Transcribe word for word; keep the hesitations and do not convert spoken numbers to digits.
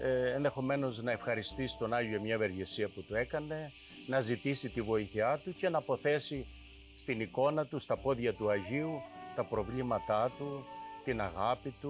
ε, ενδεχομένως να ευχαριστήσει τον Άγιο μια ευεργεσία που του έκανε, να ζητήσει τη βοήθειά του και να αποθέσει στην εικόνα του, στα πόδια του Αγίου, τα προβλήματά του, την αγάπη του.